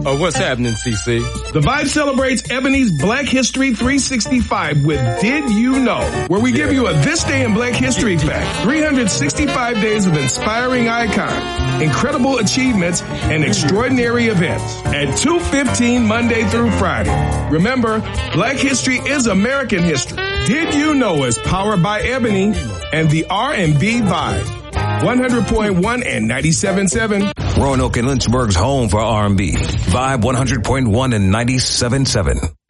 What's happening, CC? The Vibe celebrates Ebony's Black History 365 with Did You Know, where we give you a This Day in Black History fact. 365 days of inspiring icons, incredible achievements, and extraordinary events at 2:15 Monday through Friday. Remember, Black History is American history. Did You Know is powered by Ebony and the R&B Vibe. 100.1 and 97.7. Roanoke and Lynchburg's home for R&B. Vibe 100.1 and 97.7.